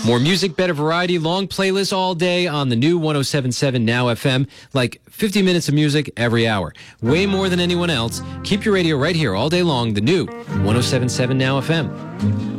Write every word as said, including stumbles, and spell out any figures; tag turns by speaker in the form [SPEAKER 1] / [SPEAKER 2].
[SPEAKER 1] More music, better variety, long playlists all day on the new one oh seven point seven Now F M. Like fifty minutes of music every hour. Way more than anyone else. Keep your radio right here all day long. The new one oh seven point seven Now F M.